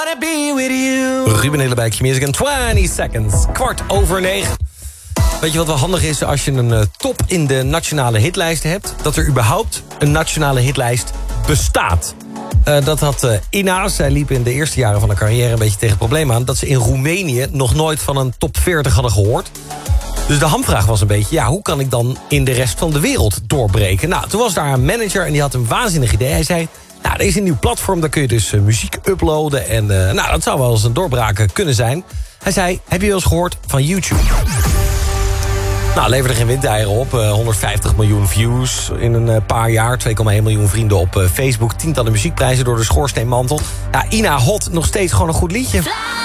Ruben Hillebijk, Music in 20 seconds. 8:15. Weet je wat wel handig is als je een top in de nationale hitlijst hebt? Dat er überhaupt een nationale hitlijst bestaat. Dat had Ina. Zij liep in de eerste jaren van haar carrière een beetje tegen het probleem aan... dat ze in Roemenië nog nooit van een top 40 hadden gehoord. Dus de hamvraag was een beetje... ja, hoe kan ik dan in de rest van de wereld doorbreken? Nou, toen was daar een manager en die had een waanzinnig idee. Hij zei, nou, er is een nieuw platform, daar kun je dus muziek uploaden... en nou, dat zou wel eens een doorbraak kunnen zijn. Hij zei, heb je wel eens gehoord van YouTube? Nou, leverde geen windeieren op. 150 miljoen views in een paar jaar. 2,1 miljoen vrienden op Facebook. Tientallen muziekprijzen door de schoorsteenmantel. Ja, Ina Hot, nog steeds gewoon een goed liedje.